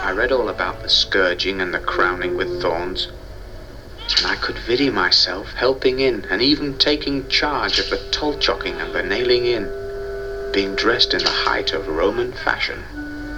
I read all about the scourging and the crowning with thorns, and I could vidi myself helping in and even taking charge of the toll-chocking and the nailing in, being dressed in the height of Roman fashion.